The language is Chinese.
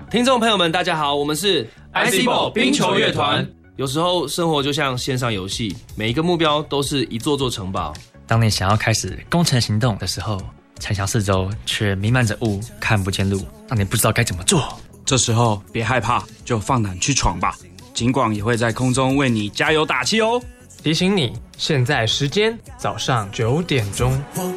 听众朋友们，大家好，我们是 ICBO 冰球乐团。 有时候生活就像线上游戏，每一个目标都是一座座城堡。 当你想要开始攻城行动的时候，城墙四周却弥漫着雾，看不见路，让你不知道该怎么做。 这时候别害怕，就放胆去闯吧。警广也会在空中为你加油打气哦。 提醒你，现在时间早上9点钟。